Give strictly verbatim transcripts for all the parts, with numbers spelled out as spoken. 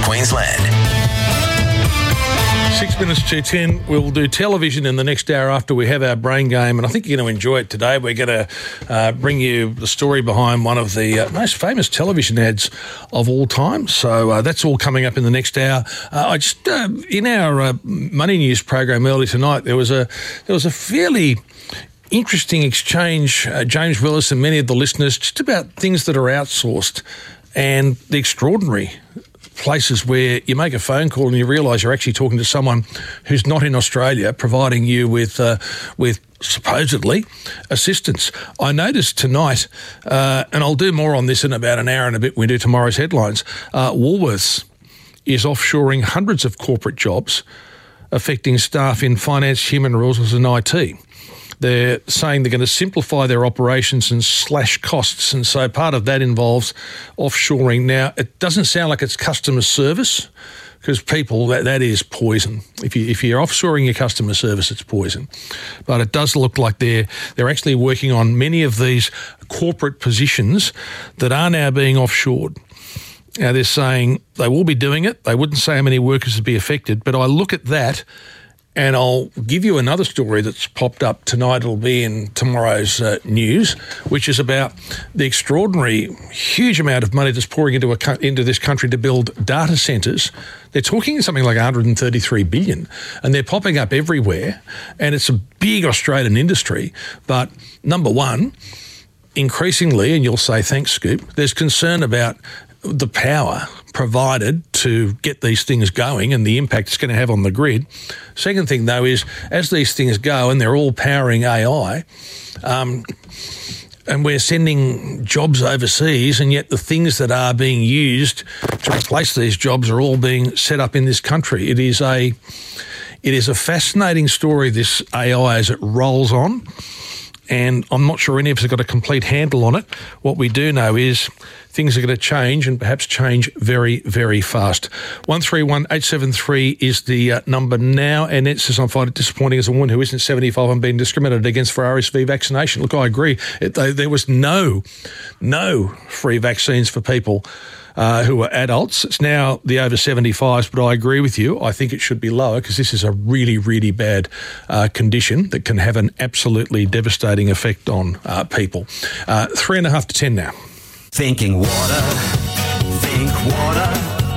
Queensland. Six minutes to ten. We'll do television in the next hour after we have our brain game, and I think you're going to enjoy it today. We're going to uh, bring you the story behind one of the uh, most famous television ads of all time. So uh, that's all coming up in the next hour. Uh, I just uh, in our uh, Money News program earlier tonight, there was a there was a fairly interesting exchange, uh, James Willis and many of the listeners, just about things that are outsourced and the extraordinary places where you make a phone call and you realise you're actually talking to someone who's not in Australia, providing you with uh, with supposedly assistance. I noticed tonight, uh, and I'll do more on this in about an hour and a bit when we do tomorrow's headlines, uh, Woolworths is offshoring hundreds of corporate jobs affecting staff in finance, human resources and I T. They're saying they're going to simplify their operations and slash costs, and so part of that involves offshoring. Now, it doesn't sound like it's customer service, because people, that, that is poison. If, you, if you're offshoring your customer service, it's poison. But it does look like they're, they're actually working on many of these corporate positions that are now being offshored. Now, they're saying they will be doing it. They wouldn't say how many workers would be affected, but I look at that and I'll give you another story that's popped up tonight. It'll be in tomorrow's uh, news, which is about the extraordinary, huge amount of money that's pouring into a co- into this country to build data centres. They're talking something like one hundred thirty-three billion dollars, and they're popping up everywhere. And it's a big Australian industry. But number one, increasingly, and you'll say thanks, Scoop, there's concern about the power provided to get these things going and the impact it's going to have on the grid. Second thing, though, is as these things go and they're all powering A I, um, and we're sending jobs overseas, and yet the things that are being used to replace these jobs are all being set up in this country. It is a, it is a fascinating story, this A I, as it rolls on. And I'm not sure any of us have got a complete handle on it. What we do know is things are going to change, and perhaps change very, very fast. one three one eight seven three is the uh, number now. And it says, I find it disappointing as a woman who isn't seventy-five and being discriminated against for R S V vaccination. Look, I agree. It, they, there was no, no free vaccines for people Uh, who are adults. It's now the over seventy-fives, but I agree with you. I think it should be lower, because this is a really, really bad uh, condition that can have an absolutely devastating effect on uh, people. Uh, three and a half to ten now. Thinking water, think water.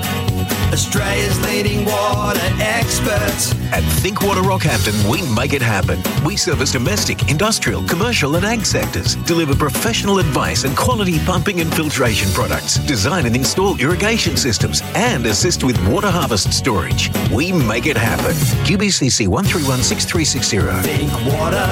Australia's leading water experts. At Think Water Rockhampton, we make it happen. We service domestic, industrial, commercial and ag sectors, deliver professional advice and quality pumping and filtration products, design and install irrigation systems, and assist with water harvest storage. We make it happen. Q B C C one three one six three six zero. Think water.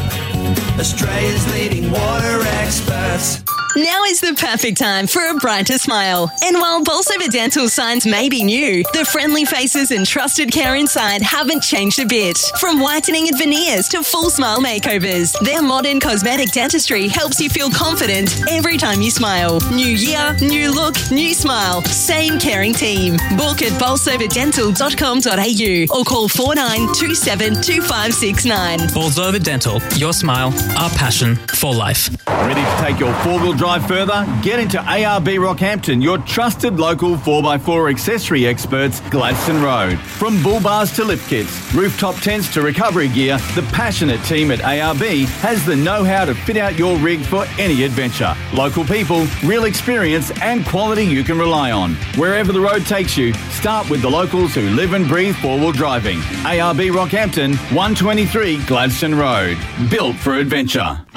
Australia's leading water experts. Now is the perfect time for a brighter smile. And while Bolsover Dental signs may be new, the friendly faces and trusted care inside haven't changed a bit. From whitening and veneers to full smile makeovers, their modern cosmetic dentistry helps you feel confident every time you smile. New year, new look, new smile. Same caring team. Book at bolsover dental dot com dot a u or call four nine two seven two five six nine. Bolsover Dental. Your smile, our passion for life. Ready to take your four-wheel drive further? Get into A R B Rockhampton, your trusted local four by four accessory experts, Gladstone Road. From bull bars to lift kits, rooftop tents to recovery gear, the passionate team at A R B has the know-how to fit out your rig for any adventure. Local people, real experience and quality you can rely on. Wherever the road takes you, start with the locals who live and breathe four-wheel driving. A R B Rockhampton, one twenty-three Gladstone Road. Built for adventure.